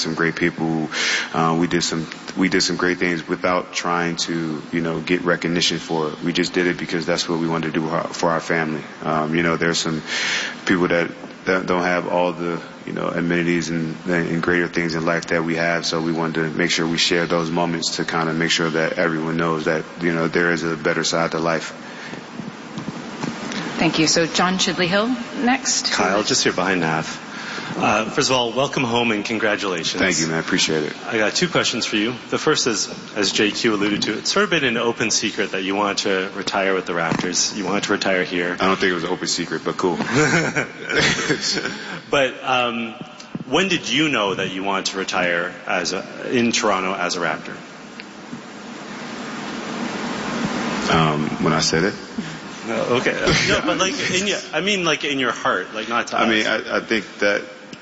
some great people. We did some great things without trying to, get recognition for it. We just did it because that's what we wanted to do for our family. There's some people that don't have all the, amenities and greater things in life that we have. So we wanted to make sure we share those moments to kind of make sure that everyone knows that, there is a better side to life. Thank you. So John Chidley Hill next. Kyle, just here behind Nav. First of all, welcome home and congratulations. Thank you, man. I appreciate it. I got two questions for you. The first is, as JQ alluded to, it's sort of been an open secret that you wanted to retire with the Raptors. You wanted to retire here. I don't think it was an open secret, but cool. But when did you know that you wanted to retire in Toronto as a Raptor? When I said it. Okay. No, but in your heart, not to us. I think that,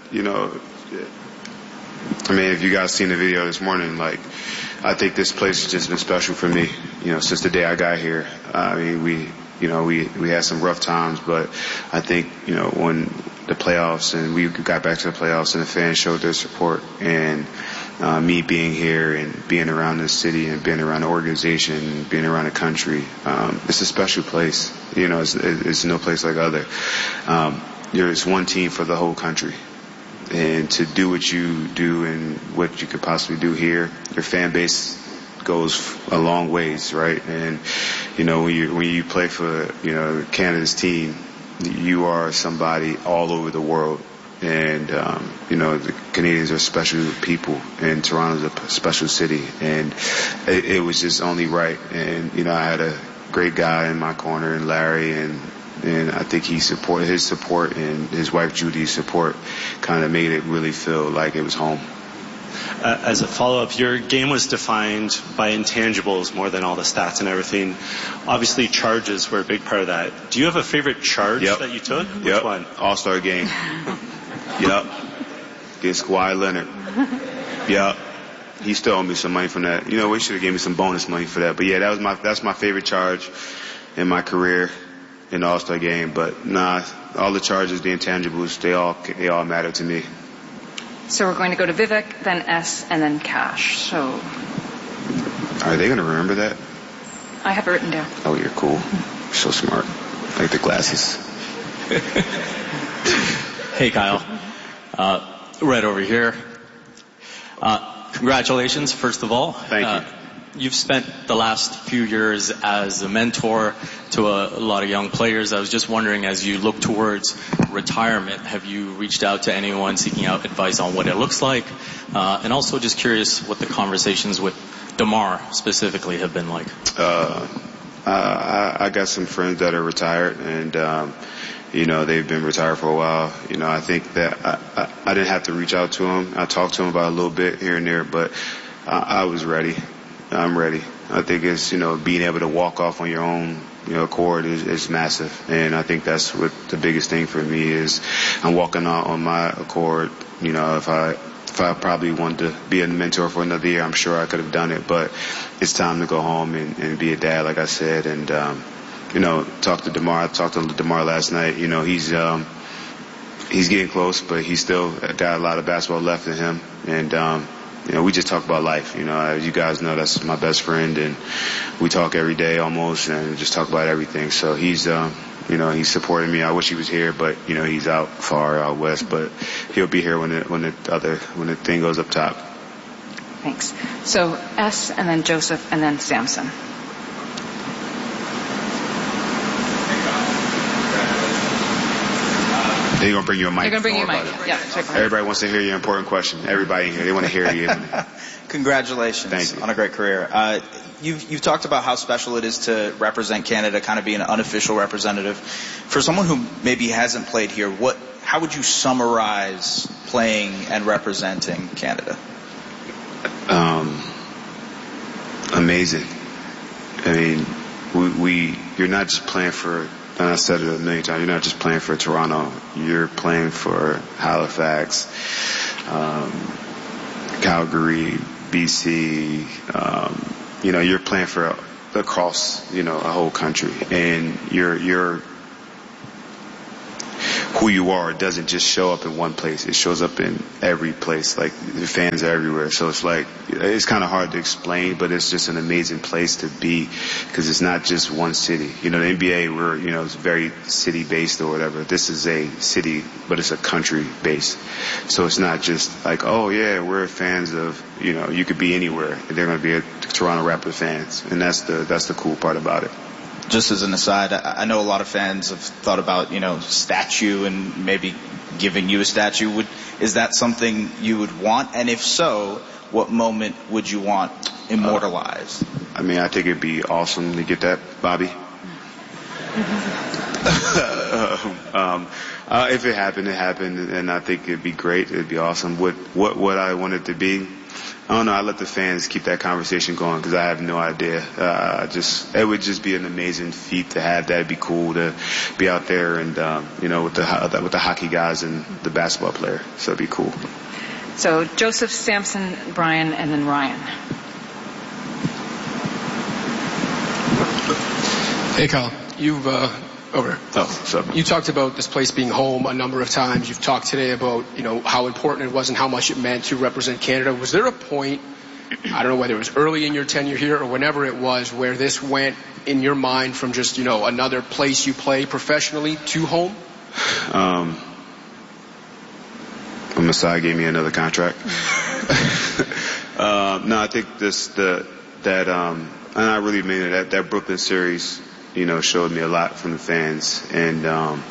if you guys seen the video this morning, I think this place has just been special for me, since the day I got here. We had some rough times, but I think, when the playoffs and we got back to the playoffs and the fans showed their support and me being here and being around the city and being around the organization and being around the country, it's a special place. It's no place like other. It's one team for the whole country. And to do what you do and what you could possibly do here, your fan base goes a long ways, right? And, when you play for, Canada's team, you are somebody all over the world. And, the Canadians are special people, and Toronto's a special city. And it was just only right. And, I had a great guy in my corner, and Larry, and I think his support and his wife Judy's support kind of made it really feel like it was home. As a follow-up, your game was defined by intangibles more than all the stats and everything. Obviously, charges were a big part of that. Do you have a favorite charge that you took? Which one? All-Star game. Yep. Against Kawhi Leonard. Yep. He still owed me some money from that. We should have gave me some bonus money for that. But yeah, that's my favorite charge in my career in the All-Star game. But nah, all the charges, the intangibles, they all matter to me. So we're going to go to Vivek, then S, and then Cash. So are they going to remember that? I have it written down. Oh, you're cool. You're so smart. I like the glasses. Hey, Kyle. Right over here. Congratulations, first of all. Thank you. You've spent the last few years as a mentor to a lot of young players. I was just wondering, as you look towards retirement, have you reached out to anyone seeking out advice on what it looks like? And also just curious what the conversations with DeMar specifically have been like. I got some friends that are retired, and they've been retired for a while. I think that I didn't have to reach out to them. I talked to them about a little bit here and there, but I was ready. I'm ready. I think it's, being able to walk off on your own, accord is massive. And I think that's what the biggest thing for me is. I'm walking out on my accord. If I probably wanted to be a mentor for another year, I'm sure I could have done it. But it's time to go home and be a dad, like I said. And, talk to DeMar. I talked to DeMar last night. He's getting close, but he's still got a lot of basketball left in him. And, we just talk about life. As you guys know, that's my best friend, and we talk every day almost, and just talk about everything. So he's he's supporting me. I wish he was here, but he's far out west. But he'll be here when the thing goes up top. Thanks. So S, and then Joseph, and then Samson. They're going to bring you a mic. They're going to bring you a mic. Yeah, everybody wants to hear your important question. Everybody in here, they want to hear you. Congratulations on a great career. You've talked about how special it is to represent Canada, kind of being an unofficial representative. For someone who maybe hasn't played here, how would you summarize playing and representing Canada? Amazing. You're not just playing for, and I said it a million times, you're not just playing for Toronto. You're playing for Halifax, Calgary, BC. You're playing for across, a whole country. And who you are doesn't just show up in one place. It shows up in every place. Like, the fans are everywhere. So it's like, it's kind of hard to explain, but it's just an amazing place to be because it's not just one city. You know, the NBA, it's very city-based or whatever. This is a city, but it's a country-based. So it's not just like, oh, yeah, we're fans of, you could be anywhere. And they're going to be a Toronto Raptors fans. And that's the cool part about it. Just as an aside, I know a lot of fans have thought about, statue and maybe giving you a statue. Is that something you would want? And if so, what moment would you want immortalized? I mean, I think it'd be awesome to get that, Bobby. If it happened, it happened, and I think it'd be great. It'd be awesome. What I want it to be, I don't know. I let the fans keep that conversation going because I have no idea. It would just be an amazing feat to have that. It'd be cool to be out there and with the hockey guys and the basketball player. So it'd be cool. So Joseph, Samson, Brian, and then Ryan. Hey, Kyle. You've over. Oh, what's up? You talked about this place being home a number of times. You've talked today about, how important it was and how much it meant to represent Canada. Was there a point, I don't know whether it was early in your tenure here or whenever it was, where this went in your mind from just, another place you play professionally to home? Masai gave me another contract. No, I think and I really mean it, that Brooklyn series, showed me a lot from the fans. And,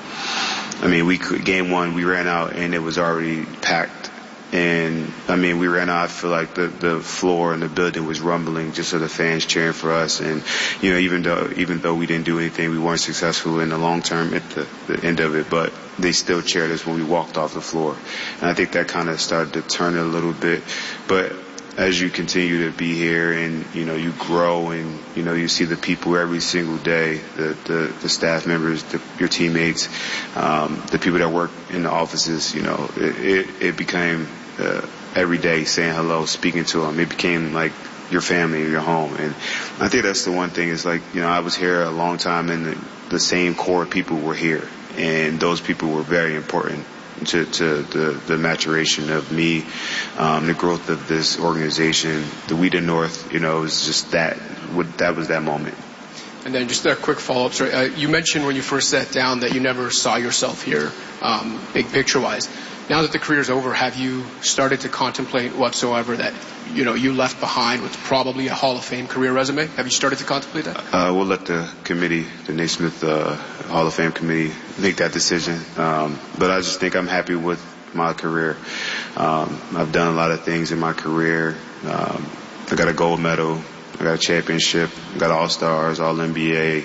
game one, we ran out and it was already packed. And, we ran out, I feel like the floor and the building was rumbling just so the fans cheering for us. And, even though we didn't do anything, we weren't successful in the long term at the end of it, but they still cheered us when we walked off the floor. And I think that kind of started to turn it a little bit. But as you continue to be here and, you grow and, you see the people every single day, the staff members, your teammates, the people that work in the offices, it became every day saying hello, speaking to them. It became like your family or your home. And I think that's the one thing is like, I was here a long time and the same core people were here. And those people were very important to the maturation of me, the growth of this organization. The We the North, it was just that was that moment. And then just a quick follow-up. Sorry, you mentioned when you first sat down that you never saw yourself here, big picture-wise. Now that the career's over, have you started to contemplate whatsoever that, you left behind with probably a Hall of Fame career resume? Have you started to contemplate that? We'll let the committee, the Naismith Hall of Fame committee, make that decision. But I just think I'm happy with my career. I've done a lot of things in my career. I got a gold medal. I got a championship. I got All-Stars, All-NBA.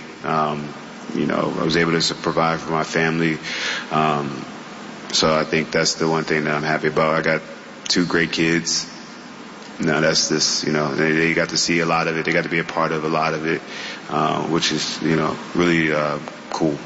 I was able to provide for my family. So I think that's the one thing that I'm happy about. I got 2 great kids. That's this, they got to see a lot of it. They got to be a part of a lot of it, which is, really cool.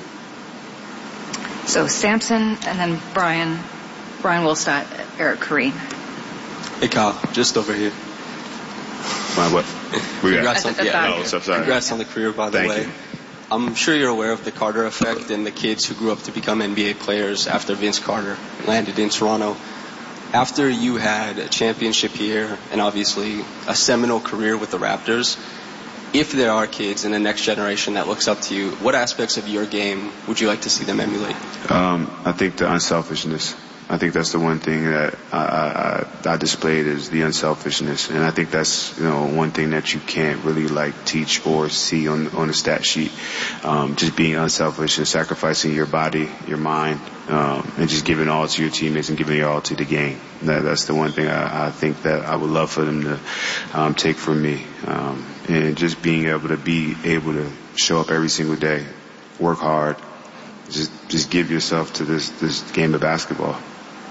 So Samson and then Brian Wilstad, Eric Koreen. Hey, Kyle, just over here. What? Congrats on, Congrats on the career, by the way. Thank you. I'm sure you're aware of the Carter effect and the kids who grew up to become NBA players after Vince Carter landed in Toronto. After you had a championship here and obviously a seminal career with the Raptors, if there are kids in the next generation that looks up to you, what aspects of your game would you like to see them emulate? I think the unselfishness. I think that's the one thing that I displayed is the unselfishness, and I think that's one thing that you can't really teach or see on a stat sheet. Just being unselfish and sacrificing your body, your mind, and just giving all to your teammates and giving your all to the game. That's the one thing I think that I would love for them to take from me, and just being able to show up every single day, work hard, just give yourself to this game of basketball.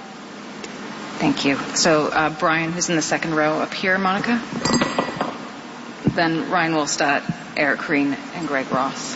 Thank you. So Brian, who's in the second row up here, Monica. Then Ryan Wilstad, Eric Koreen, and Greg Ross.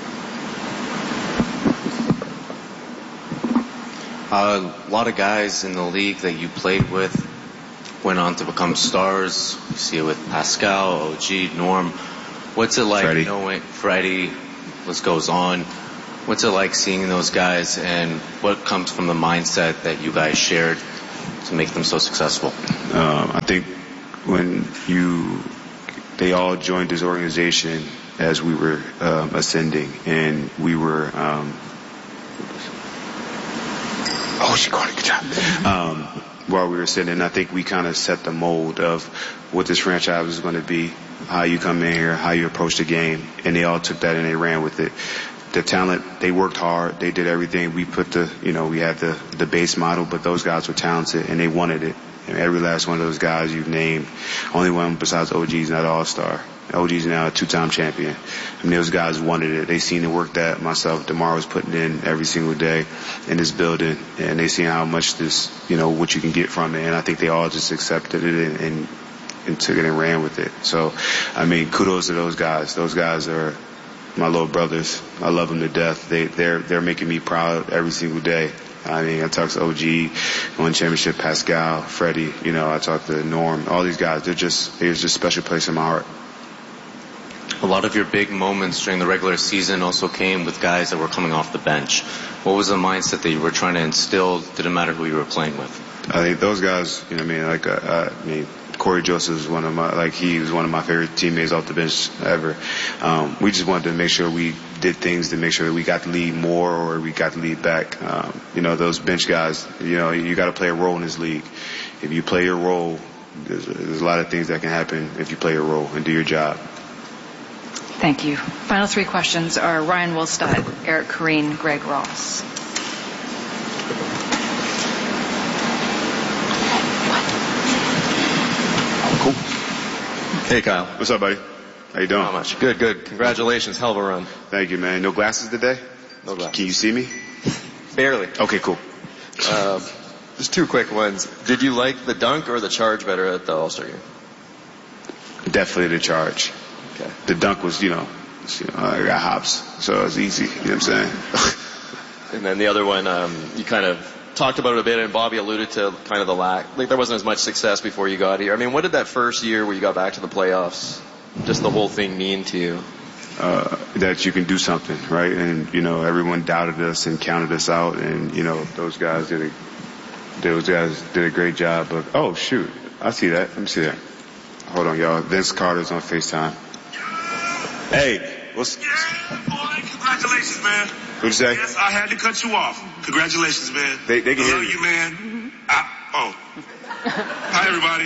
A lot of guys in the league that you played with went on to become stars. You see it with Pascal, OG, Norm. What's it like knowing Freddie, list goes on. What's it like seeing those guys, and what comes from the mindset that you guys shared to make them so successful? I think when they all joined this organization as we were ascending, and we were she caught it, good job. While we were ascending, I think we kind of set the mold of what this franchise was going to be, how you come in here, how you approach the game, and they all took that and they ran with it. The talent, they worked hard, they did everything. We put we had the base model, but those guys were talented and they wanted it. And every last one of those guys you've named, only one besides OG is not an all-star. OG is now a 2-time champion. I mean, those guys wanted it. They seen the work that myself, DeMar, was putting in every single day in this building, and they seen how much this, what you can get from it. And I think they all just accepted it and took it and ran with it. So, I mean, kudos to those guys. Those guys are my little brothers. I love them to death. They're making me proud every single day. I mean, I talk to OG, won championship, Pascal, Freddie, I talk to Norm, all these guys. There's just a special place in my heart. A lot of your big moments during the regular season also came with guys that were coming off the bench. What was the mindset that you were trying to instill? Didn't matter who you were playing with. I think those guys, Corey Joseph is he was one of my favorite teammates off the bench ever. We just wanted to make sure we did things to make sure that we got to lead more or we got to lead back. Those bench guys, you got to play a role in this league. If you play your role, there's a lot of things that can happen if you play your role and do your job. Thank you. Final 3 questions are Ryan Wolstadt, Eric Koreen, Greg Ross. Cool. Hey, Kyle. What's up, buddy? How you doing? Not much. Good. Congratulations. Hell of a run. Thank you, man. No glasses today? No glasses. Can you see me? Barely. Okay, cool. Just 2 quick ones. Did you like the dunk or the charge better at the All-Star game? Definitely the charge. Okay. The dunk was, I got hops, so it was easy. You know what I'm saying? And then the other one, you kind of talked about it a bit, and Bobby alluded to kind of the lack. There wasn't as much success before you got here. I mean, what did that first year where you got back to the playoffs, just the whole thing mean to you? That you can do something, right? And, everyone doubted us and counted us out, and, those guys did a great job of, oh, shoot, I see that. Let me see that. Hold on, y'all. Vince Carter's on FaceTime. Hey, what's... Yeah, boy, congratulations, man. What'd you say? Yes, I had to cut you off. Congratulations, man. They can hear you, man. Hi, everybody.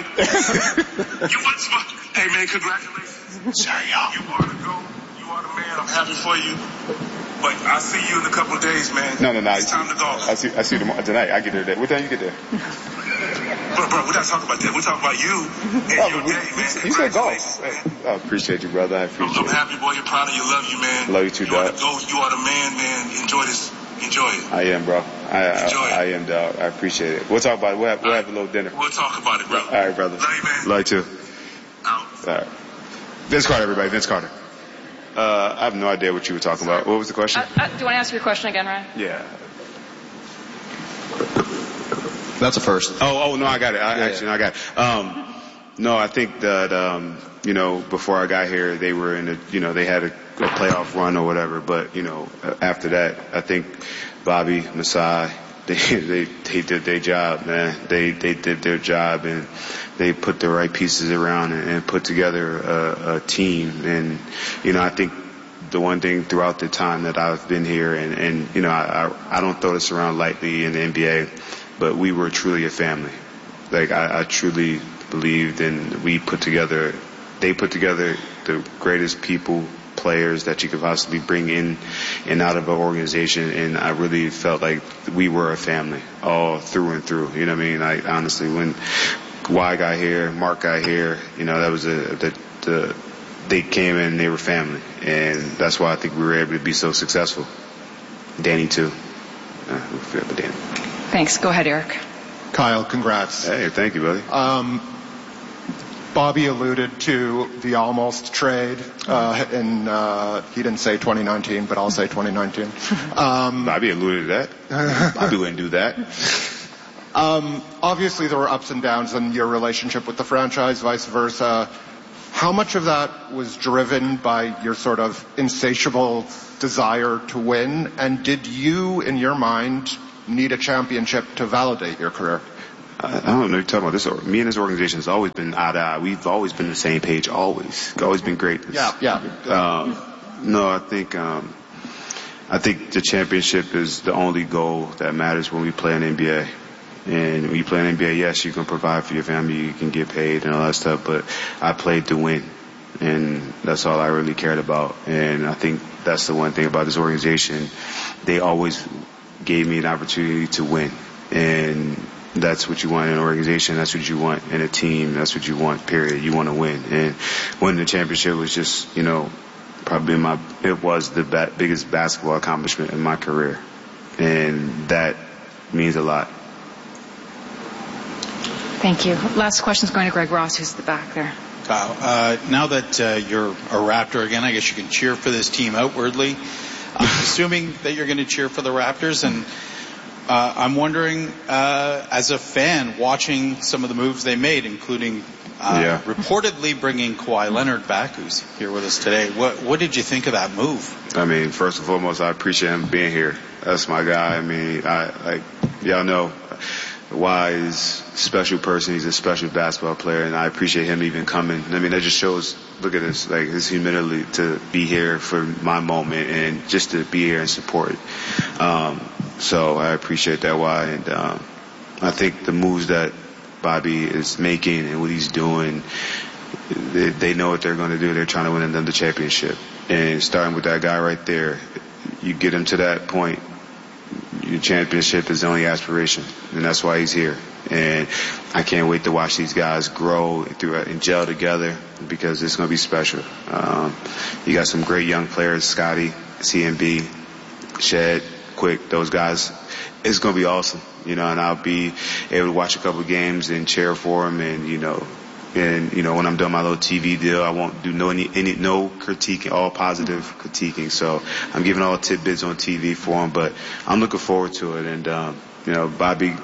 Hey, man, congratulations. Sorry, y'all. You are the GOAT. You are the man. I'm happy for you. But I'll see you in a couple of days, man. No. It's time to go. I see you tomorrow, tonight. I get there today. What time you get there? Bro, we're not talking about that. We're talking about you and your day, man. You said golf. I appreciate you, brother. I appreciate I'm happy, boy. You're proud of you. Love you, man. Love you too, dog. dog. You are the man. Enjoy this. Enjoy it. I am, bro. I am, dog. I appreciate it. We'll talk about it. We'll have a little dinner. We'll talk about it, bro. All right, brother. Love you, man. Love you too. Out. All right. Vince Carter, everybody. Vince Carter. I have no idea what you were talking about. What was the question? Do you want to ask your question again, Ryan? Yeah. That's a first. Oh, no, I got it. I got it. No, I think that, before I got here, they were in they had a playoff run or whatever. But, after that, I think Bobby, Masai, they did their job, man. They did their job, and they put the right pieces around and put together a team. And, I think the one thing throughout the time that I've been here, and I don't throw this around lightly in the NBA, but we were truly a family. Like, I truly believed, and they put together the greatest players that you could possibly bring in and out of an organization, and I really felt like we were a family all through and through. You know what I mean? I honestly, when Y got here, Mark got here, that was they came in and they were family, and that's why I think we were able to be so successful. Danny too. We forgot about Danny. Thanks. Go ahead, Eric. Kyle, congrats. Hey, thank you, buddy. Bobby alluded to the almost trade, and he didn't say 2019, but I'll say 2019. Bobby alluded to that. Bobby wouldn't do that. Obviously, there were ups and downs in your relationship with the franchise, vice versa. How much of that was driven by your sort of insatiable desire to win? And did you, in your mind, need a championship to validate your career? I don't know. You're talking about this. Me and this organization has always been eye to eye. We've always been the same page. Always. It's always been great. No, I think the championship is the only goal that matters when we play in NBA. And when you play in NBA, yes, you can provide for your family, you can get paid and all that stuff. But I played to win, and that's all I really cared about. And I think that's the one thing about this organization. They always gave me an opportunity to win, and that's what you want in an organization. That's what you want in a team. That's what you want, period. You want to win. And winning the championship was just, probably it was the biggest basketball accomplishment in my career. And that means a lot. Thank you. Last question is going to Greg Ross, who's at the back there. Kyle, now that you're a Raptor again, I guess you can cheer for this team outwardly. I'm assuming that you're going to cheer for the Raptors, and I'm wondering, as a fan, watching some of the moves they made, including reportedly bringing Kawhi Leonard back, who's here with us today. What did you think of that move? I mean, first and foremost, I appreciate him being here. That's my guy. I mean, y'all know Kawhi is a special person. He's a special basketball player, and I appreciate him even coming. I mean, that just shows, look at this, like his humility to be here for my moment and just to be here and support it. So I appreciate that, why. And I think the moves that Bobby is making and what he's doing, they know what they're going to do. They're trying to win another championship. And starting with that guy right there, you get him to that point, your championship is the only aspiration, and that's why he's here. And I can't wait to watch these guys grow and gel together, because it's going to be special. You got some great young players, Scotty, CMB, Shed, Quick, those guys. It's going to be awesome, and I'll be able to watch a couple of games and cheer for them, and when I'm done my little TV deal, I won't do no critiquing, all positive critiquing. So I'm giving all tidbits on TV for him, but I'm looking forward to it. And Bobby,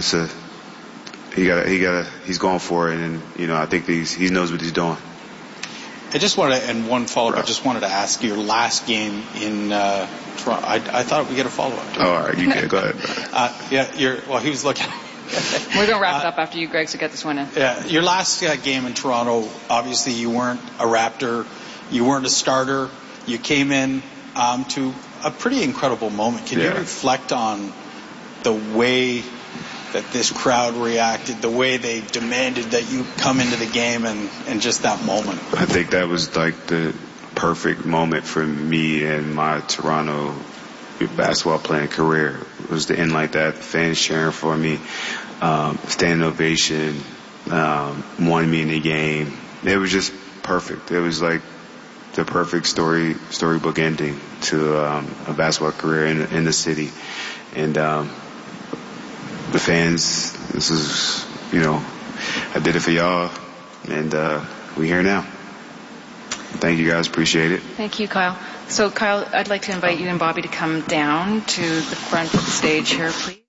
he's going for it, and I think he knows what he's doing. I just wanted to, and one follow-up, I just wanted to ask your last game in Toronto. I thought we get a follow-up. Oh, all right, you can. Go ahead. He was looking. We're going to wrap it up after you, Greg, so get this one in. Yeah, your last game in Toronto, obviously you weren't a Raptor, you weren't a starter, you came in to a pretty incredible moment. Can you reflect on the way that this crowd reacted, the way they demanded that you come into the game, and just that moment? I think that was like the perfect moment for me and my Toronto basketball playing career. It was to end like that, fans cheering for me, standing ovation, wanting me in the game. It was just perfect. It was like the perfect storybook ending to a basketball career in the city. And the fans, this is, I did it for y'all, and we're here now. Thank you guys, appreciate it. Thank you, Kyle. So, Kyle, I'd like to invite you and Bobby to come down to the front of the stage here, please.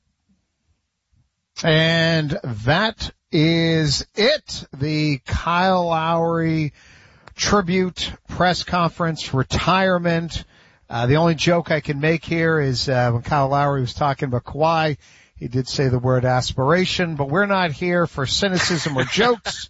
And that is it. The Kyle Lowry tribute press conference, retirement. The only joke I can make here is when Kyle Lowry was talking about Kawhi, he did say the word aspiration, but we're not here for cynicism or jokes.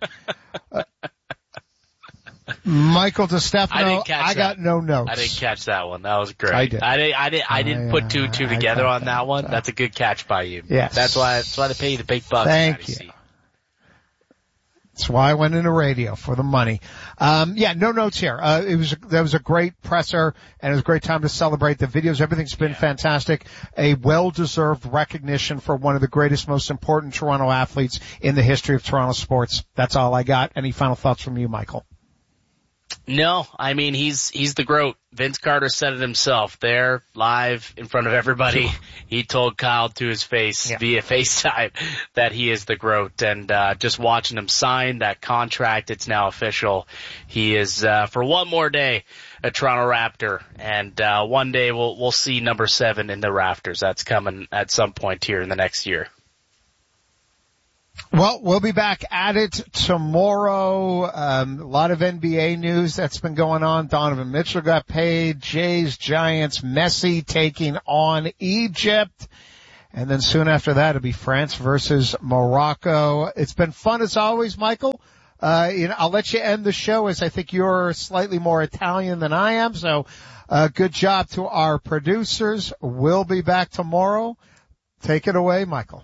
Michael DeStefano, I got no notes. I didn't catch that one. That was great. I did. I didn't put two together on that one. That's a good catch by you. Yes. That's why they pay you the big bucks. Thank you. That's why I went into radio, for the money. No notes here. That was a great presser, and it was a great time to celebrate the videos. Everything's been fantastic. A well-deserved recognition for one of the greatest, most important Toronto athletes in the history of Toronto sports. That's all I got. Any final thoughts from you, Michael? No, I mean, he's the GOAT. Vince Carter said it himself there, live in front of everybody. He told Kyle to his face via FaceTime that he is the GOAT. And just watching him sign that contract, it's now official. He is, for one more day, a Toronto Raptor. And one day we'll see number 7 in the rafters. That's coming at some point here in the next year. Well, we'll be back at it tomorrow. A lot of NBA news that's been going on. Donovan Mitchell got paid. Jays, Giants, Messi taking on Egypt. And then soon after that, it'll be France versus Morocco. It's been fun as always, Michael. I'll let you end the show as I think you're slightly more Italian than I am. So, good job to our producers. We'll be back tomorrow. Take it away, Michael.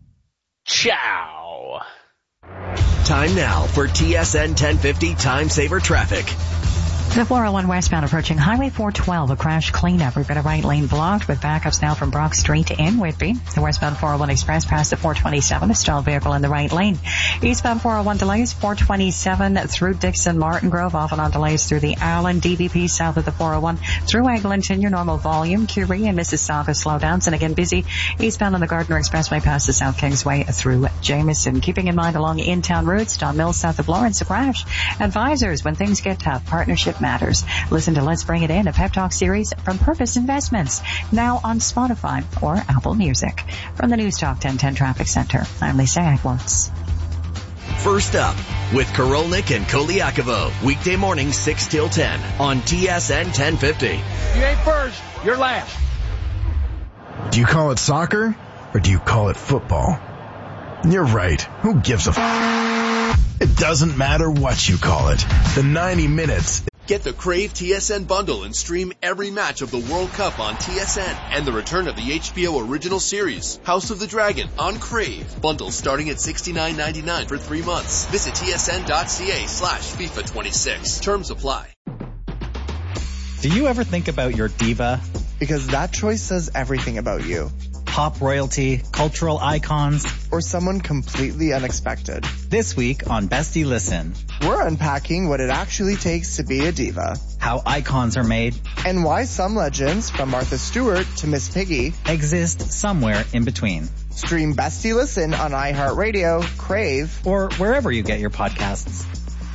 Ciao. Time now for TSN 1050 Time Saver Traffic. The 401 westbound approaching Highway 412, a crash cleanup. We've got a right lane blocked with backups now from Brock Street in Whitby. The westbound 401 express past the 427, a stalled vehicle in the right lane. Eastbound 401 delays, 427 through Dixon Martin Grove, off and on delays through the Allen DVP south of the 401 through Eglinton, your normal volume. Curie and Mississauga slowdowns, and again busy eastbound on the Gardner Expressway past the South Kingsway through Jameson. Keeping in mind along in-town routes, Don Mills south of Lawrence, a crash. Advisors, when things get tough, partnership matters. Listen to Let's Bring It In, a pep talk series from Purpose Investments, now on Spotify or Apple Music. From the News Talk 1010 Traffic Center, I'm Lisa Ackworth. First up with Korolnik and Koliakovo, weekday morning 6 till 10 on TSN 1050. You ain't first, you're last. Do you call it soccer or do you call it football? You're right. Who gives a It doesn't matter what you call it. The 90 minutes. Get the Crave TSN bundle and stream every match of the World Cup on TSN and the return of the HBO original series, House of the Dragon, on Crave. Bundles starting at $69.99 for 3 months. Visit tsn.ca/FIFA26. Terms apply. Do you ever think about your diva? Because that choice says everything about you. Pop royalty, cultural icons, or someone completely unexpected. This week on Bestie Listen, we're unpacking what it actually takes to be a diva, how icons are made, and why some legends, from Martha Stewart to Miss Piggy, exist somewhere in between. Stream Bestie Listen on iHeartRadio, Crave, or wherever you get your podcasts.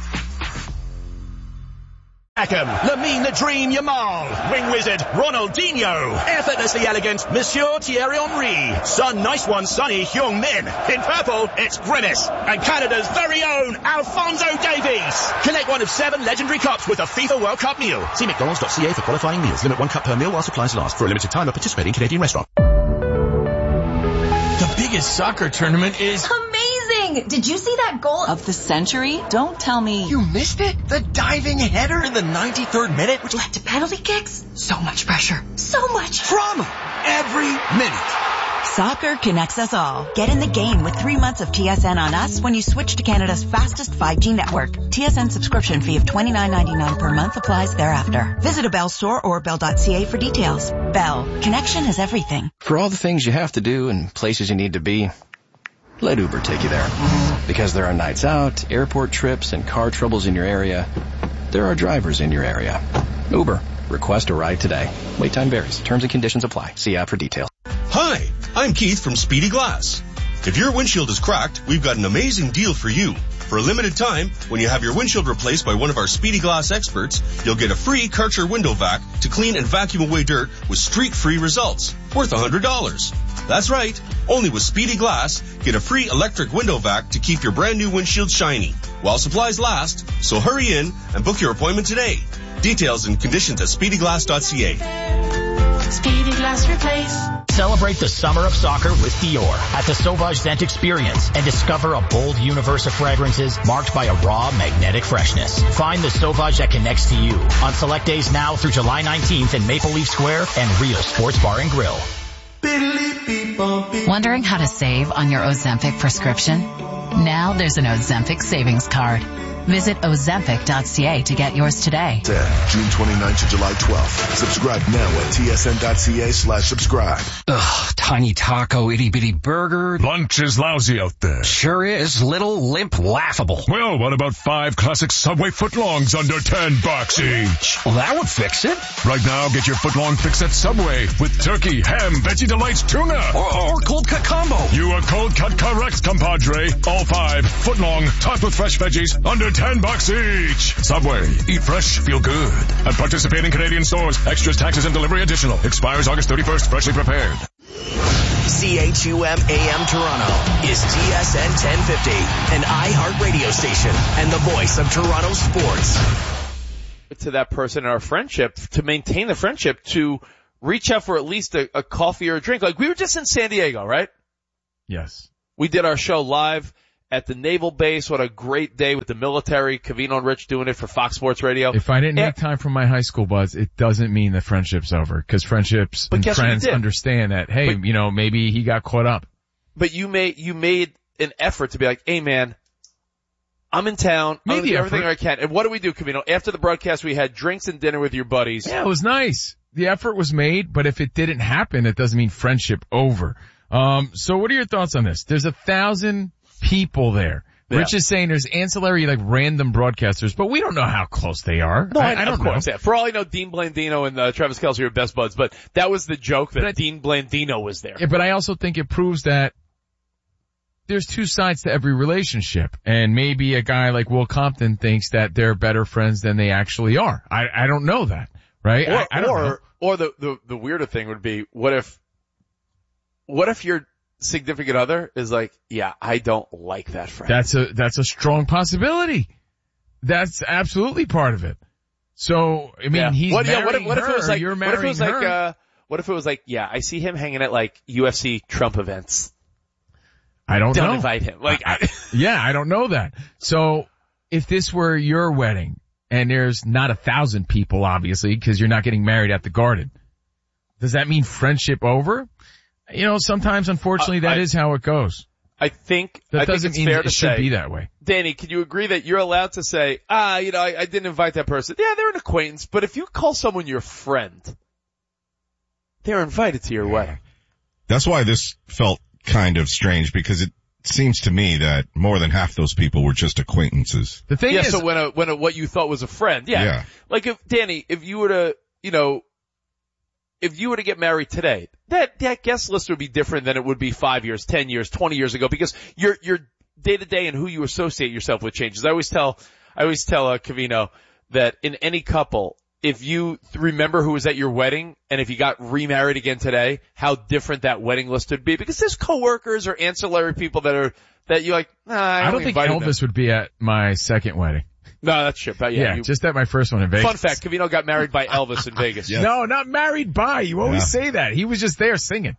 Beckham, Lamine the Dream Yamal, Wing Wizard, Ronaldinho, effortlessly elegant, Monsieur Thierry Henry, Sun Nice One Sonny Heung-min. In purple, it's Grimace, and Canada's very own Alphonso Davies. Collect one of 7 legendary cups with a FIFA World Cup meal. See mcdonalds.ca for qualifying meals. Limit 1 cup per meal while supplies last. For a limited time at participating Canadian restaurant. The biggest soccer tournament is amazing! Did you see that goal of the century? Don't tell me you missed it. The diving header in the 93rd minute, which led to penalty kicks. So much pressure. So much drama. Every minute. Soccer connects us all. Get in the game with 3 months of TSN on us when you switch to Canada's fastest 5G network. TSN subscription fee of $29.99 per month applies thereafter. Visit a Bell store or bell.ca for details. Bell. Connection is everything. For all the things you have to do and places you need to be, let Uber take you there. Because there are nights out, airport trips, and car troubles in your area, there are drivers in your area. Uber. Request a ride today. Wait time varies. Terms and conditions apply. See app for details. Hi, I'm Keith from Speedy Glass. If your windshield is cracked, we've got an amazing deal for you. For a limited time, when you have your windshield replaced by one of our Speedy Glass experts, you'll get a free Karcher window vac to clean and vacuum away dirt with streak-free results, worth $100. That's right. Only with Speedy Glass, get a free electric window vac to keep your brand new windshield shiny while supplies last. So hurry in and book your appointment today. Details and conditions at speedyglass.ca. Speedy Glass Replace. Celebrate the summer of soccer with Dior at the Sauvage Scent Experience and discover a bold universe of fragrances marked by a raw, magnetic freshness. Find the Sauvage that connects to you on select days now through July 19th in Maple Leaf Square and Rio Sports Bar and Grill. Wondering how to save on your Ozempic prescription? Now there's an Ozempic savings card. Visit Ozempic.ca to get yours today. June 29th to July 12th. Subscribe now at tsn.ca/subscribe. Ugh, tiny taco, itty bitty burger. Lunch is lousy out there. Sure is. Little, limp, laughable. Well, what about 5 classic Subway footlongs under $10 each? Well, that would fix it. Right now, get your footlong fix at Subway with turkey, ham, Veggie Delights, tuna. Or cold cut combo. You are cold cut correct, compadre. All 5 footlong, topped with fresh veggies, under $10 each. Subway. Eat fresh, feel good. At participating Canadian stores. Extras, taxes, and delivery additional. Expires August 31st. Freshly prepared. CHUM AM Toronto is TSN 1050, an iHeart radio station and the voice of Toronto sports. To that person in our friendship, to maintain the friendship, to reach out for at least a coffee or a drink. Like, we were just in San Diego, right? Yes. We did our show live at the Naval Base. What a great day with the military. Covino and Rich doing it for Fox Sports Radio. If I didn't make time for my high school buds, it doesn't mean the friendship's over. Because friendships and friends understand that, hey, maybe he got caught up. But you made an effort to be like, hey man, I'm in town. I'm going to do everything I can. And what do we do, Covino? After the broadcast, we had drinks and dinner with your buddies. Yeah, it was nice. The effort was made, but if it didn't happen, it doesn't mean friendship over. So what are your thoughts on this? There's 1,000 people there. Yeah. Rich is saying there's ancillary, like, random broadcasters, but we don't know how close they are. No, I don't know. Yeah. For all I know, Dean Blandino and Travis Kelce are best buds, but that was the joke that Dean Blandino was there. Yeah, but I also think it proves that there's two sides to every relationship, and maybe a guy like Will Compton thinks that they're better friends than they actually are. I don't know that, right? I don't know. Or the weirder thing would be, what if your significant other is like, yeah, I don't like that friend. That's a strong possibility. That's absolutely part of it. So, I mean, he's marrying what if her, it was like, you're what if it was marrying her. like, what if it was like, yeah, I see him hanging at like UFC Trump events. I don't know. Don't invite him. Like, I don't know that. So, if this were your wedding, and there's not 1,000 people, obviously, because you're not getting married at the Garden, does that mean friendship over? Sometimes, unfortunately, that is how it goes. I think doesn't it's mean fair it should be that way. Danny, can you agree that you're allowed to say, I didn't invite that person. Yeah, they're an acquaintance, but if you call someone your friend, they're invited to your wedding. That's why this felt kind of strange, because it seems to me that more than half those people were just acquaintances. The thing is, so when what you thought was a friend, yeah. Like if you were to get married today, that guest list would be different than it would be 5 years, 10 years, 20 years ago, because your day to day and who you associate yourself with changes. I always tell Covino that in any couple, if you remember who was at your wedding and if you got remarried again today, how different that wedding list would be, because there's coworkers or ancillary people that you're like, I don't think Elvis would be at my second wedding. No, that's true. But just at my first one in Vegas. Fun fact, Covino got married by Elvis in Vegas. Yes. No, not married by. You always say that. He was just there singing.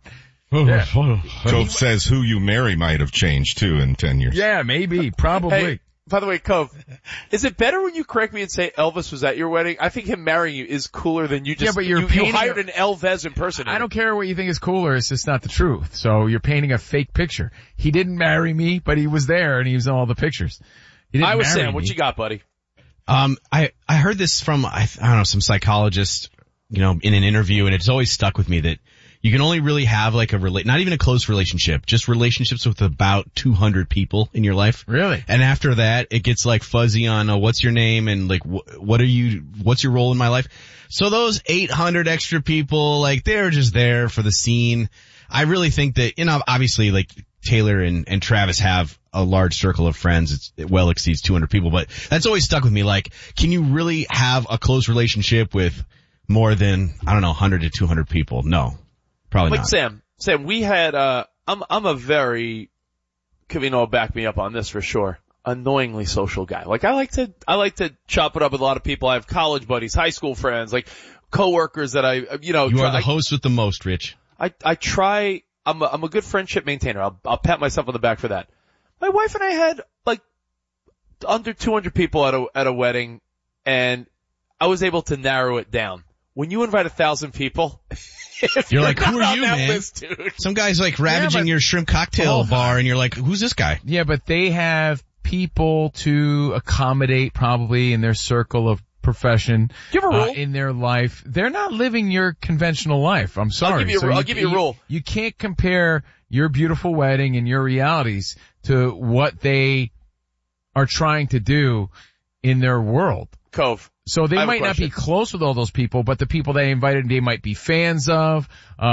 Cove says who you marry might have changed too in 10 years. Yeah, maybe, probably. Hey, by the way, Cove, is it better when you correct me and say Elvis was at your wedding? I think him marrying you is cooler than you just, but you hired an Elvis impersonator. I don't care what you think is cooler, it's just not the truth. So you're painting a fake picture. He didn't marry me, but he was there and he was in all the pictures. I was Sam, what you got, buddy? I heard this from, I don't know, some psychologist, in an interview, and it's always stuck with me that you can only really have like not even a close relationship, just relationships with about 200 people in your life. Really? And after that, it gets like fuzzy on, what's your name and like, what's your role in my life? So those 800 extra people, like, they're just there for the scene. I really think that, obviously like Taylor and Travis have a large circle of friends. It well exceeds 200 people, but that's always stuck with me. Like, can you really have a close relationship with more than, 100 to 200 people? No. Probably not. Sam, we had, I'm a very, Covino will back me up on this for sure, annoyingly social guy. Like, I like to chop it up with a lot of people. I have college buddies, high school friends, like coworkers that You are the host with the most, Rich. I try, I'm a good friendship maintainer. I'll pat myself on the back for that. My wife and I had like under 200 people at a wedding, and I was able to narrow it down. When you invite 1,000 people, you're like, who are you, man? List, some guy's like ravaging your shrimp cocktail bar, and you're like, who's this guy? Yeah, but they have people to accommodate probably in their circle of profession. Do you have a rule? In their life. They're not living your conventional life. I'm sorry. I'll give you a rule. You can't compare your beautiful wedding and your realities to what they are trying to do in their world. Cove. So they might not be close with all those people, but the people they invited, they might be fans of.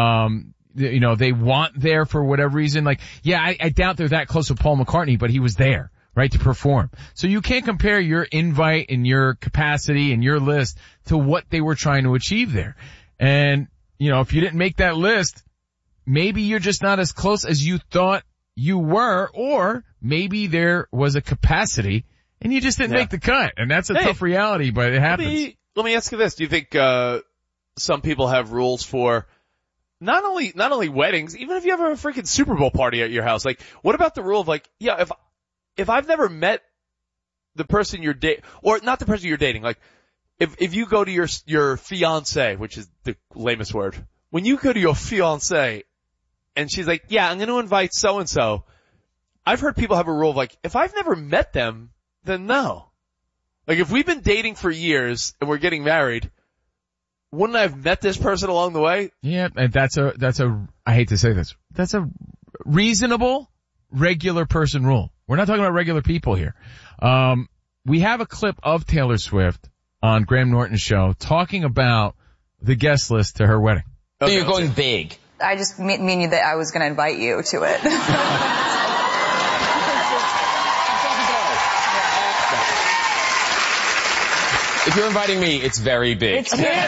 They want there for whatever reason. Like, yeah, I doubt they're that close with Paul McCartney, but he was there, right, to perform. So you can't compare your invite and your capacity and your list to what they were trying to achieve there. And, if you didn't make that list, maybe you're just not as close as you thought you were, or maybe there was a capacity and you just didn't make the cut. And that's a tough reality, but it happens. Let me ask you this. Do you think, some people have rules for not only weddings, even if you have a freaking Super Bowl party at your house? Like, what about the rule of like, yeah, if I've never met the person you're dating, or not the person you're dating, like, if you go to your fiance, which is the lamest word, when you go to your fiance and she's like, yeah, I'm going to invite so and so, I've heard people have a rule of like, if I've never met them, then no. Like, if we've been dating for years and we're getting married, wouldn't I have met this person along the way? Yeah, and that's a, I hate to say this, that's a reasonable, regular person rule. We're not talking about regular people here. We have a clip of Taylor Swift on Graham Norton's show talking about the guest list to her wedding. So you're going big. I just mean that I was going to invite you to it. If you're inviting me, it's very big. It's huge. I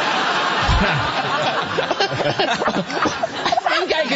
think I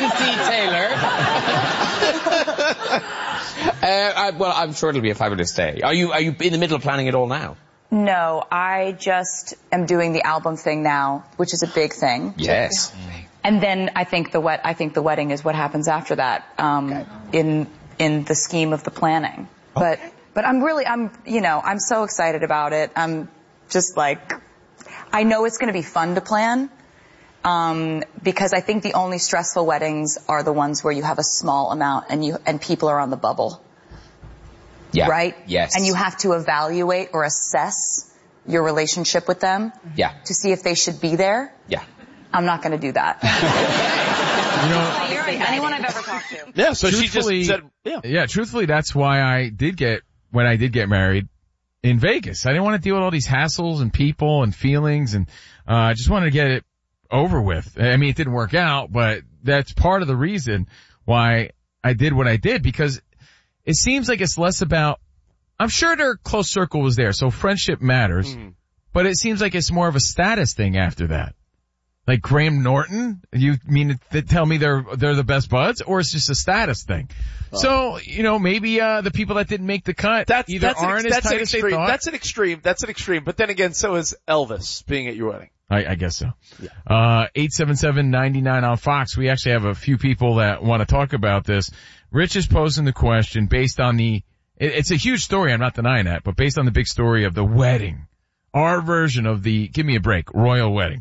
can see Taylor. Well, I'm sure it'll be a fabulous day. Are you in the middle of planning it all now? No, I just am doing the album thing now, which is a big thing. Yes. And then I think the wedding is what happens after that, in the scheme of the planning. But I'm so excited about it. I'm just like, I know it's going to be fun to plan, because I think the only stressful weddings are the ones where you have a small amount and people are on the bubble. Yeah. Right? Yes. And you have to evaluate or assess your relationship with them. Yeah. To see if they should be there. Yeah. I'm not going to do that. Anyone I've ever talked to. Yeah, so she just said, truthfully, that's why when I did get married in Vegas. I didn't want to deal with all these hassles and people and feelings, and I just wanted to get it over with. I mean, it didn't work out, but that's part of the reason why I did what I did, because it seems like it's less about, I'm sure their close circle was there, so friendship matters, but it seems like it's more of a status thing after that. Like Graham Norton, you mean to tell me they're the best buds, or it's just a status thing? So, maybe the people that didn't make the cut aren't as tight as they thought. That's an extreme. But then again, so is Elvis being at your wedding. I guess so. Yeah. 877-99 on Fox. We actually have a few people that want to talk about this. Rich is posing the question based on it's a huge story, I'm not denying that, but based on the big story of the wedding, our version of the, give me a break, royal wedding.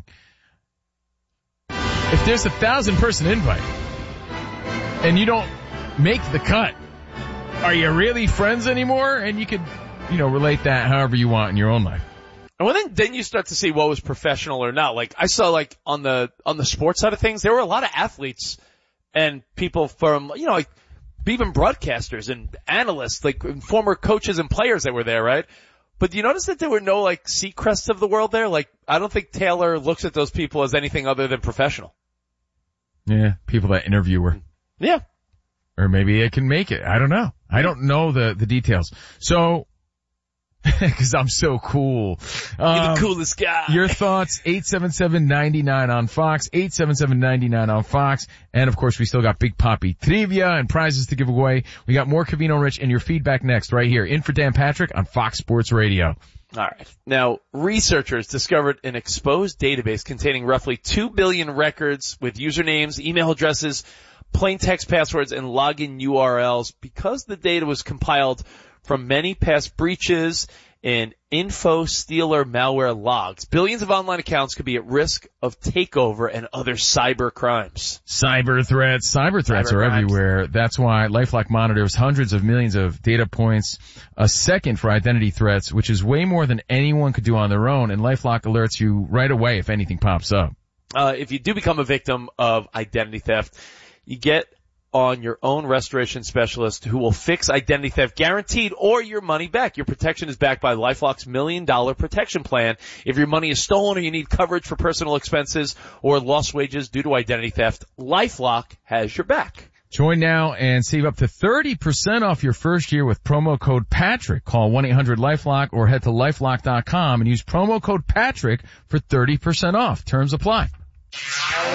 If there's 1,000-person invite and you don't make the cut, are you really friends anymore? And you could, relate that however you want in your own life. And then you start to see what was professional or not. Like, I saw on the sports side of things, there were a lot of athletes and people from, like even broadcasters and analysts, like former coaches and players that were there, right? But do you notice that there were no Seacrests of the world there? Like, I don't think Taylor looks at those people as anything other than professional. Yeah, people that interview her. Yeah. Or maybe it can make it. I don't know. I don't know the details. So, cause I'm so cool. You're the coolest guy. Your thoughts, 877-99 on Fox, 877-99 on Fox. And of course, we still got Big Papi trivia and prizes to give away. We got more Covino Rich and your feedback next right here. In for Dan Patrick on Fox Sports Radio. All right. Now, researchers discovered an exposed database containing roughly 2 billion records with usernames, email addresses, plain text passwords, and login URLs because the data was compiled from many past breaches and info stealer malware logs. Billions of online accounts could be at risk of takeover and other cyber crimes. Cyber threats are everywhere. That's why LifeLock monitors hundreds of millions of data points a second for identity threats, which is way more than anyone could do on their own, and LifeLock alerts you right away if anything pops up. If you do become a victim of identity theft, you get on your own restoration specialist who will fix identity theft guaranteed or your money back. Your protection is backed by LifeLock's $1 million protection plan. If your money is stolen or you need coverage for personal expenses or lost wages due to identity theft, LifeLock has your back. Join now and save up to 30% off your first year with promo code Patrick. Call 1-800-LifeLock or head to LifeLock.com and use promo code Patrick for 30% off. Terms apply.